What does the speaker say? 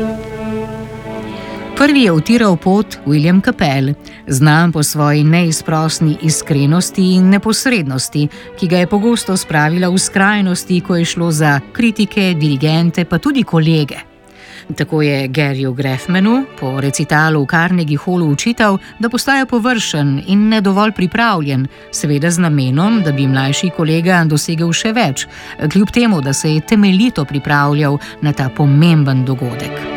Prvi je utiral pot William Capell, znan po svoji neizprosni iskrenosti in neposrednosti, ki ga je pogosto spravila v skrajnosti, ko je šlo za kritike, dirigente, pa tudi kolege. Tako je Garyju Graffmanu po recitalu v Carnegie Hallu učital, da postaja površen in ne dovolj pripravljen, seveda z namenom, da bi mlajši kolega dosegel še več, kljub temu, da se je temeljito pripravljal na ta pomemben dogodek.